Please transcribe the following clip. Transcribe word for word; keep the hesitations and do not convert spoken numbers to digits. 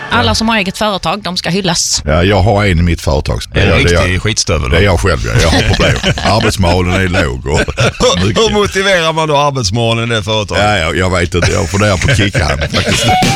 Alla som har eget företag, de ska hyllas. Ja, jag har en i mitt företag. Det är en riktig skitstövel. Det är jag själv, jag har problem. Arbetsmoralen är låg. Och hur motiverar man då arbetsmoralen i det företaget? Ja, jag, jag vet inte, jag funderar på att kicka här faktiskt.